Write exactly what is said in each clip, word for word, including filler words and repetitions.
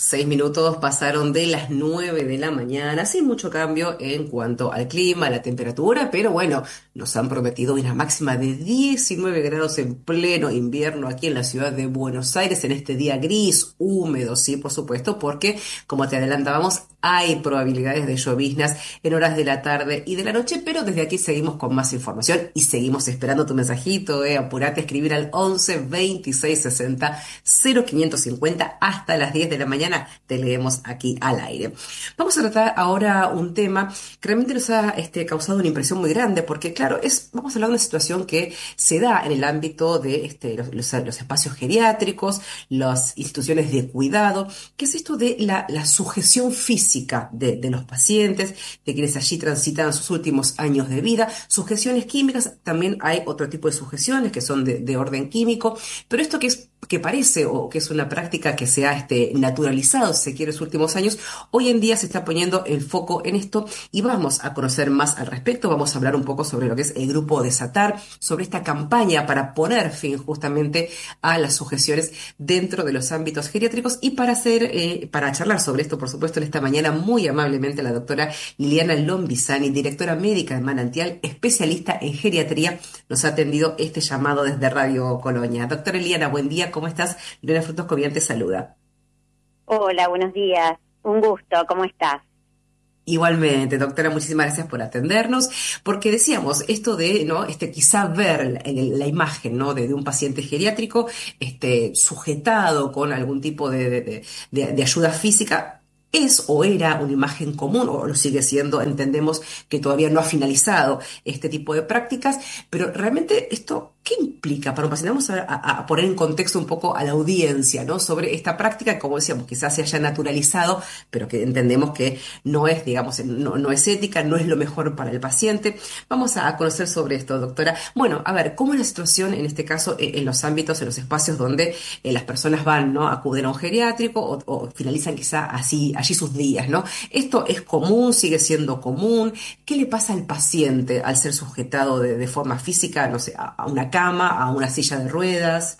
Seis minutos pasaron de las nueve de la mañana, sin mucho cambio en cuanto al clima, a la temperatura, pero bueno, nos han prometido una máxima de diecinueve grados en pleno invierno aquí en la ciudad de Buenos Aires, en este día gris, húmedo, sí, por supuesto, porque, como te adelantábamos, hay probabilidades de lloviznas en horas de la tarde y de la noche, pero desde aquí seguimos con más información y seguimos esperando tu mensajito, eh, apurate a escribir al once veintiséis sesenta cero quinientos cincuenta hasta las diez de la mañana, te leemos aquí al aire. Vamos a tratar ahora un tema que realmente nos ha este, causado una impresión muy grande, porque claro, es, vamos a hablar de una situación que se da en el ámbito de este, los, los- los espacios geriátricos, las instituciones de cuidado, que es esto de la, la sujeción física de, de los pacientes, de quienes allí transitan sus últimos años de vida, sujeciones químicas, también hay otro tipo de sujeciones que son de, de orden químico, pero esto que es que parece o que es una práctica que se ha este, naturalizado, si se quiere, en los últimos años, hoy en día se está poniendo el foco en esto y vamos a conocer más al respecto. Vamos a hablar un poco sobre lo que es el grupo Desatar, sobre esta campaña para poner fin justamente a las sujeciones dentro de los ámbitos geriátricos y para hacer, eh, para charlar sobre esto, por supuesto, en esta mañana muy amablemente la doctora Liliana Lombizani, directora médica de Manantial, especialista en geriatría, nos ha atendido este llamado desde Radio Colonia. Doctora Liliana, buen día, ¿cómo estás? Lorena Frutos Cobian te saluda. Hola, buenos días. Un gusto, ¿cómo estás? Igualmente, doctora, muchísimas gracias por atendernos, porque decíamos esto de, ¿no? Este, quizá ver la, la imagen, ¿no? De, de un paciente geriátrico, este, sujetado con algún tipo de, de, de, de- de ayuda física. Es o era una imagen común, o lo sigue siendo, entendemos que todavía no ha finalizado este tipo de prácticas, pero realmente esto, ¿qué implica para un paciente? Vamos a, a- a poner en contexto un poco a la audiencia, ¿no? Sobre esta práctica, que, como decíamos, quizás se haya naturalizado, pero que entendemos que no es, digamos, no, no es ética, no es lo mejor para el paciente. Vamos a conocer sobre esto, doctora. Bueno, a ver, ¿cómo es la situación en este caso eh, en los ámbitos, en los espacios donde eh, las personas van, ¿no? Acuden a un geriátrico o, o finalizan quizá así, allí sus días, ¿no? ¿Esto es común, sigue siendo común? ¿Qué le pasa al paciente al ser sujetado de, de forma física, no sé, a, a una cama, a una silla de ruedas?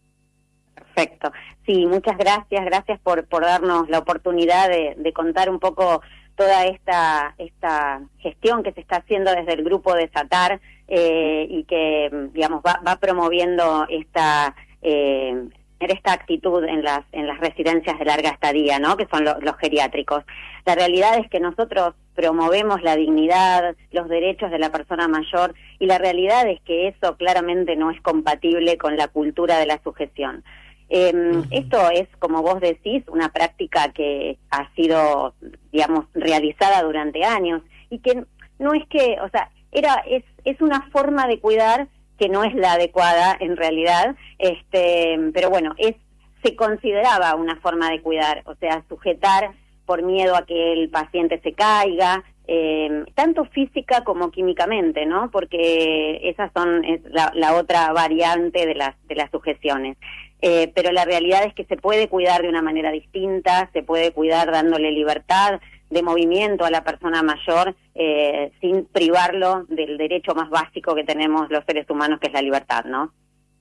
Perfecto. Sí, muchas gracias. Gracias por, por darnos la oportunidad de, de contar un poco toda esta, esta gestión que se está haciendo desde el grupo Desatar eh, y que, digamos, va, va promoviendo esta... Eh, esta actitud en las en las residencias de larga estadía, ¿no? Que son lo- los geriátricos. La realidad es que nosotros promovemos la dignidad, los derechos de la persona mayor, y la realidad es que eso claramente no es compatible con la cultura de la sujeción. Eh, Ujú. esto es, como vos decís, una práctica que ha sido, digamos, realizada durante años y que no es que, o sea, era es es una forma de cuidar que no es la adecuada en realidad, este, pero bueno, es se consideraba una forma de cuidar, o sea, sujetar por miedo a que el paciente se caiga, eh, tanto física como químicamente, ¿no? Porque esas son es la, la otra variante de las de las sujeciones. Eh, pero la realidad es que se puede cuidar de una manera distinta, se puede cuidar dándole libertad de movimiento a la persona mayor eh, sin privarlo del derecho más básico que tenemos los seres humanos, que es la libertad, ¿no?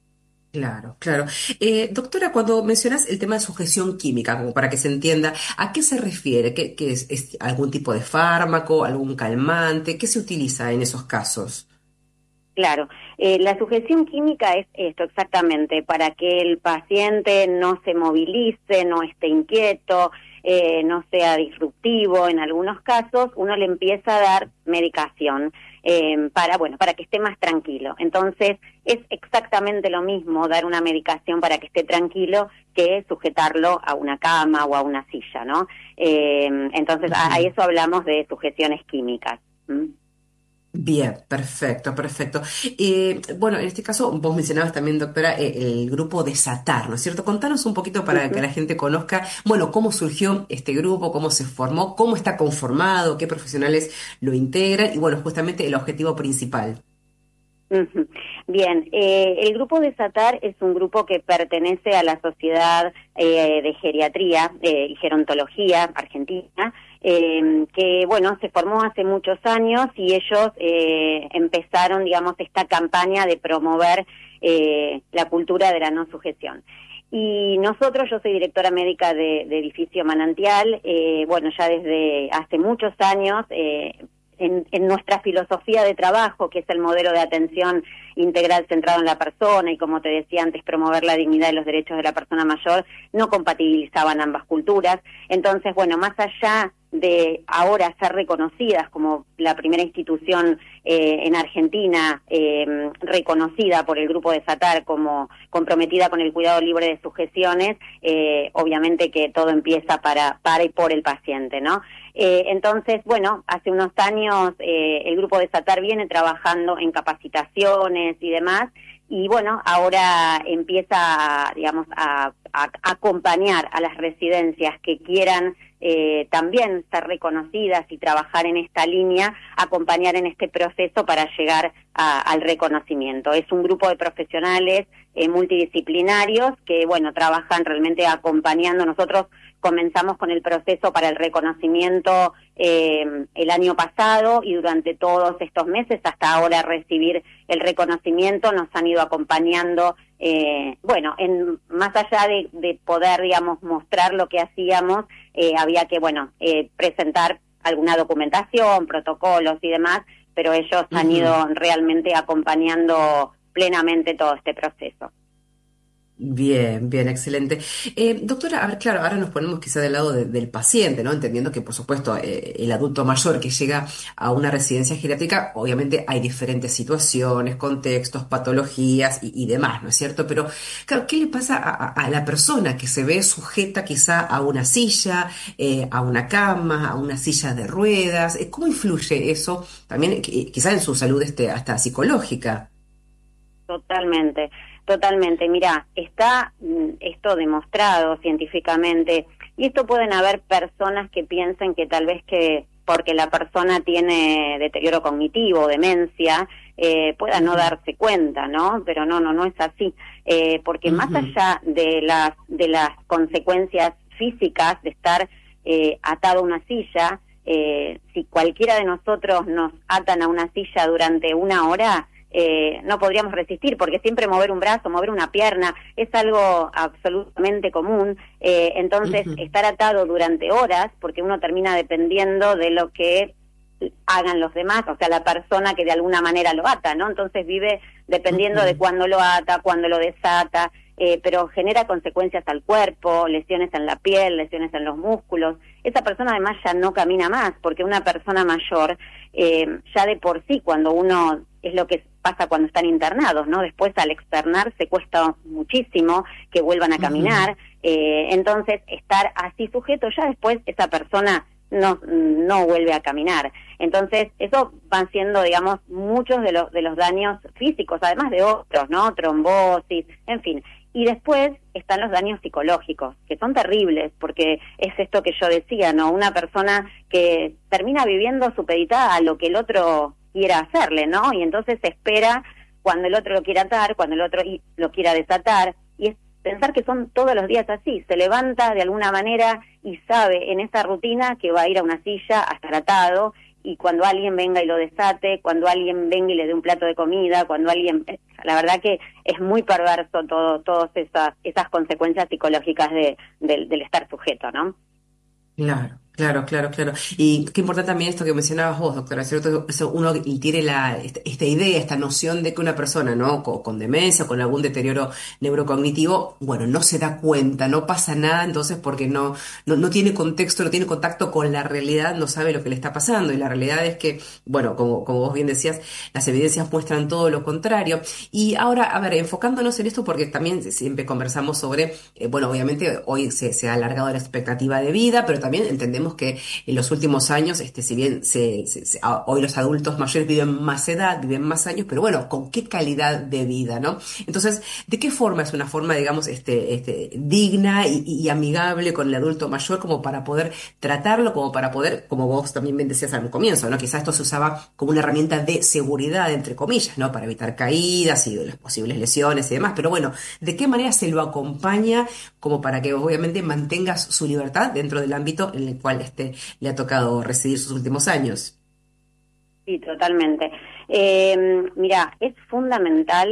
Claro, claro. Eh, doctora, cuando mencionas el tema de sujeción química, como para que se entienda, ¿a qué se refiere? ¿Qué, qué es, es algún tipo de fármaco, algún calmante? ¿Qué se utiliza en esos casos? Claro, eh, la sujeción química es esto exactamente, para que el paciente no se movilice, no esté inquieto, eh, no sea disruptivo. En algunos casos uno le empieza a dar medicación eh, para, bueno, para que esté más tranquilo. Entonces es exactamente lo mismo dar una medicación para que esté tranquilo que sujetarlo a una cama o a una silla, ¿no? Eh, entonces a, a Ujú. eso hablamos de sujeciones químicas. ¿Mm? Bien, perfecto, perfecto. Eh, bueno, en este caso, vos mencionabas también, doctora, eh, el grupo Desatar, ¿no es cierto? Contanos un poquito para que Ujú. la gente conozca, bueno, cómo surgió este grupo, cómo se formó, cómo está conformado, qué profesionales lo integran y, bueno, justamente el objetivo principal. Ujú. Bien, eh, el grupo Desatar es un grupo que pertenece a la Sociedad eh, de Geriatría eh, y Gerontología Argentina, eh, que bueno, se formó hace muchos años y ellos eh, empezaron, digamos, esta campaña de promover eh, la cultura de la no sujeción. Y nosotros, yo soy directora médica de, de Edificio Manantial, eh, bueno, ya desde hace muchos años, eh, en, en nuestra filosofía de trabajo, que es el modelo de atención integral centrado en la persona y, como te decía antes, promover la dignidad y los derechos de la persona mayor, no compatibilizaban ambas culturas. Entonces, bueno, más allá de ahora ser reconocidas como la primera institución eh, en Argentina eh, reconocida por el Grupo de SATAR como comprometida con el cuidado libre de sujeciones, eh, obviamente que todo empieza para, para y por el paciente, ¿no? Eh, entonces, bueno, hace unos años eh, el Grupo de SATAR viene trabajando en capacitaciones y demás, y bueno, ahora empieza, digamos, a, a acompañar a las residencias que quieran eh, también ser reconocidas y trabajar en esta línea, acompañar en este proceso para llegar a, al reconocimiento. Es un grupo de profesionales eh, multidisciplinarios que, bueno, trabajan realmente acompañando. Nosotros comenzamos con el proceso para el reconocimiento eh, el año pasado, y durante todos estos meses, hasta ahora recibir el reconocimiento, nos han ido acompañando, eh, bueno, en más allá de, de poder, digamos, mostrar lo que hacíamos, eh, había que, bueno, eh, presentar alguna documentación, protocolos y demás, pero ellos uh-huh. han ido realmente acompañando plenamente todo este proceso. Bien, bien, excelente. Eh, doctora, a ver, claro, ahora nos ponemos quizá del lado de- del paciente, ¿no? Entendiendo que, por supuesto, eh, el adulto mayor que llega a una residencia geriátrica, obviamente hay diferentes situaciones, contextos, patologías y, y demás, ¿no es cierto? Pero, claro, ¿qué le pasa a, a- a la persona que se ve sujeta quizá a una silla, eh, a una cama, a una silla de ruedas? Eh, ¿Cómo influye eso también, eh, quizá en su salud este, hasta psicológica? Totalmente, totalmente. Mira, está mm, esto demostrado científicamente, y esto pueden haber personas que piensen que tal vez que porque la persona tiene deterioro cognitivo, demencia, eh, pueda no Ujú, darse cuenta, ¿no? Pero no, no, no es así, eh, porque más ujú, allá de las de las consecuencias físicas de estar eh, atado a una silla, eh, si cualquiera de nosotros nos atan a una silla durante una hora, eh, no podríamos resistir, porque siempre mover un brazo, mover una pierna, es algo absolutamente común. Eh, entonces, ujú, estar atado durante horas, porque uno termina dependiendo de lo que hagan los demás, o sea, la persona que de alguna manera lo ata, ¿no? Entonces vive dependiendo de ujú. cuándo lo ata, cuándo lo desata, eh, pero genera consecuencias al cuerpo, lesiones en la piel, lesiones en los músculos. Esa persona además ya no camina más, porque una persona mayor, eh, ya de por sí, cuando uno, es lo que pasa cuando están internados, ¿no? Después al externar se cuesta muchísimo que vuelvan a Ujú, caminar, eh, entonces estar así sujeto, ya después esa persona no no vuelve a caminar. Entonces, eso van siendo, digamos, muchos de los de los daños físicos, además de otros, ¿no? Trombosis, en fin. Y después están los daños psicológicos, que son terribles, porque es esto que yo decía, ¿no? Una persona que termina viviendo supeditada a lo que el otro quiera hacerle, ¿no? Y entonces espera cuando el otro lo quiera atar, cuando el otro y- lo quiera desatar, y es pensar que son todos los días así, se levanta de alguna manera y sabe en esa rutina que va a ir a una silla a estar atado, y cuando alguien venga y lo desate, cuando alguien venga y le dé un plato de comida, cuando alguien... La verdad que es muy perverso todo, todas esas, esas consecuencias psicológicas de, del del estar sujeto, ¿no? claro, claro, claro, claro. Y qué importante también esto que mencionabas vos, doctora, ¿cierto? Eso uno tiene la, esta, esta idea, esta noción de que una persona, ¿no? Con, con demencia, con algún deterioro neurocognitivo, bueno, no se da cuenta, no pasa nada, entonces porque no, no, no tiene contexto, no tiene contacto con la realidad, no sabe lo que le está pasando. Y la realidad es que, bueno, como, como vos bien decías, las evidencias muestran todo lo contrario. Y ahora, a ver, enfocándonos en esto, porque también siempre conversamos sobre, eh, bueno, obviamente hoy se, se ha alargado la expectativa de vida, pero también entendemos que en los últimos años, este, si bien se, se- se- a- hoy los adultos mayores viven más edad, viven más años, pero bueno, ¿con qué calidad de vida, no? Entonces, ¿de qué forma es una forma, digamos, este, este, digna y, y amigable con el adulto mayor como para poder tratarlo, como para poder, como vos también bien decías al comienzo, ¿no? Quizás esto se usaba como una herramienta de seguridad, entre comillas, ¿no? Para evitar caídas y las posibles lesiones y demás, pero bueno, ¿de qué manera se lo acompaña como para que obviamente mantengas su libertad dentro del ámbito en el cual este, le ha tocado residir sus últimos años? Sí, totalmente. Eh, mira, es fundamental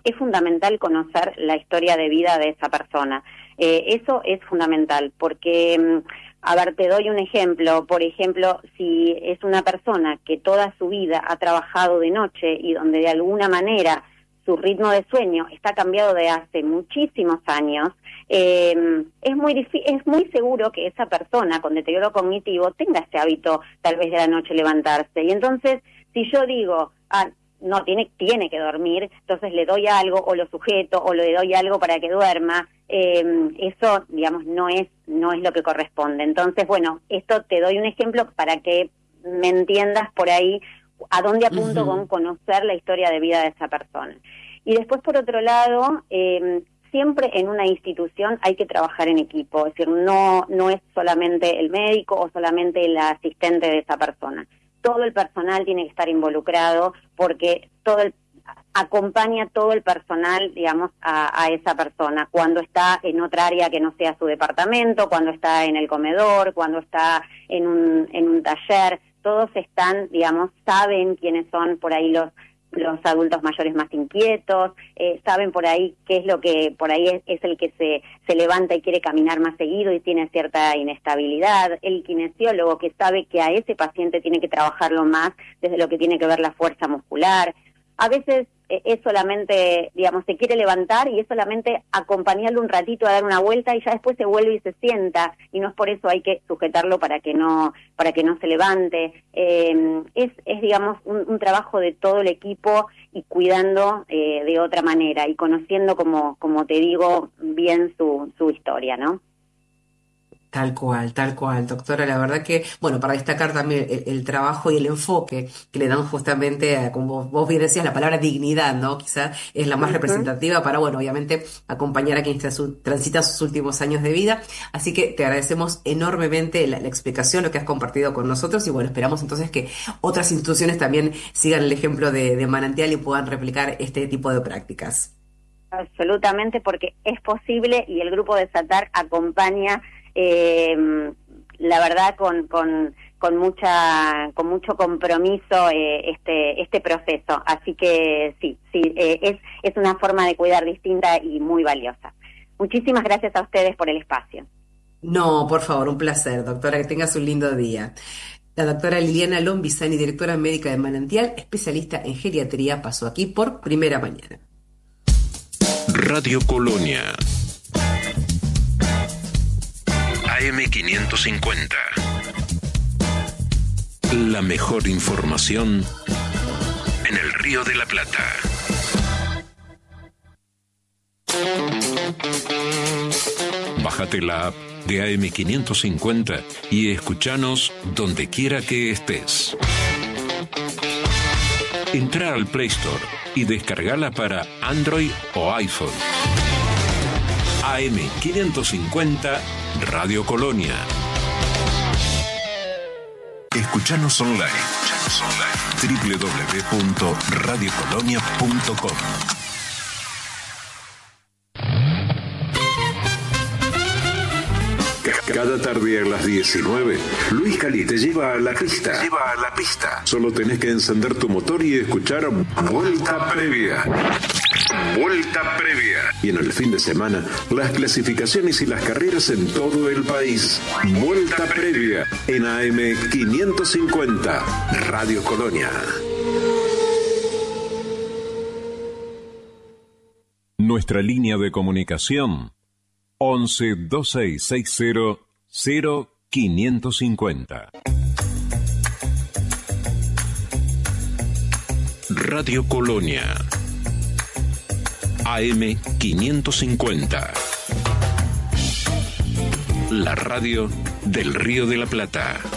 es fundamental conocer la historia de vida de esa persona. Eh, eso es fundamental, porque, a ver, te doy un ejemplo. Por ejemplo, si es una persona que toda su vida ha trabajado de noche y donde de alguna manera su ritmo de sueño está cambiado de hace muchísimos años, eh, es muy difi- es muy seguro que esa persona con deterioro cognitivo tenga ese hábito tal vez de la noche levantarse. Y entonces, si yo digo, ah, no, tiene, tiene que dormir, entonces le doy algo o lo sujeto o le doy algo para que duerma, eh, eso, digamos, no es, no es lo que corresponde. Entonces, bueno, esto te doy un ejemplo para que me entiendas por ahí a dónde apunto uh-huh. con conocer la historia de vida de esa persona. Y después, por otro lado, eh, siempre en una institución hay que trabajar en equipo, es decir, no, no es solamente el médico o solamente el asistente de esa persona. Todo el personal tiene que estar involucrado porque todo el, acompaña todo el personal, digamos, a, a esa persona cuando está en otra área que no sea su departamento, cuando está en el comedor, cuando está en un, en un taller. Todos están, digamos, saben quiénes son por ahí los los adultos mayores más inquietos, eh, saben por ahí qué es lo que por ahí es, es el que se, se levanta y quiere caminar más seguido y tiene cierta inestabilidad, el kinesiólogo que sabe que a ese paciente tiene que trabajarlo más desde lo que tiene que ver la fuerza muscular. A veces eh, es solamente, digamos, se quiere levantar y es solamente acompañarlo un ratito a dar una vuelta y ya después se vuelve y se sienta, y no es por eso hay que sujetarlo para que no para que no se levante. Eh, es, es, digamos, un, un trabajo de todo el equipo y cuidando eh, de otra manera y conociendo, como, como te digo, bien su, su historia, ¿no? Tal cual, tal cual, doctora. La verdad que, bueno, para destacar también el, el trabajo y el enfoque que le dan justamente, a, como vos bien decías, la palabra dignidad, ¿no? Quizá es la más uh-huh. representativa para, bueno, obviamente acompañar a quien transita sus últimos años de vida. Así que te agradecemos enormemente la, la explicación, lo que has compartido con nosotros, y bueno, esperamos entonces que otras instituciones también sigan el ejemplo de, de Manantial y puedan replicar este tipo de prácticas. Absolutamente, porque es posible y el Grupo Desatar acompaña Eh, la verdad con, con, con mucha con mucho compromiso eh, este este proceso, así que sí sí eh, es es una forma de cuidar distinta y muy valiosa. Muchísimas gracias a ustedes por el espacio. No, por favor, un placer, doctora, que tengas un lindo día. La doctora Liliana Lombizani, directora médica de Manantial, especialista en geriatría, pasó aquí por Primera Mañana. Radio Colonia A M quinientos cincuenta. La mejor información en el Río de la Plata. Bájate la app de A M quinientos cincuenta y escúchanos donde quiera que estés. Entra al Play Store y descargala para Android o iPhone. A M quinientos cincuenta Radio Colonia. Escuchanos online. Escuchanos online. doble u doble u doble u punto radio colonia punto com. Cada tarde a las diecinueve, Luis Cali te lleva a la pista. Lleva a la pista. Solo tenés que encender tu motor y escuchar Vuelta Previa. Vuelta Previa. Y en el fin de semana, las clasificaciones y las carreras en todo el país. Vuelta Previa en A M quinientos cincuenta, Radio Colonia. Nuestra línea de comunicación once, dos seis seis cero, cero quinientos cincuenta. Radio Colonia A M quinientos cincuenta. La radio del Río de la Plata.